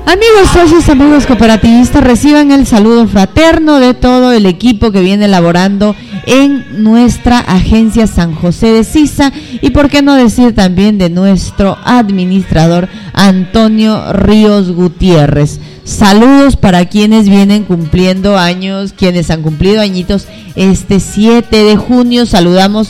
Amigos socios, amigos cooperativistas, reciban el saludo fraterno de todo el equipo que viene laborando en nuestra agencia San José de Sisa y por qué no decir también de nuestro administrador Antonio Ríos Gutiérrez. Saludos para quienes vienen cumpliendo años, quienes han cumplido añitos este 7 de junio. Saludamos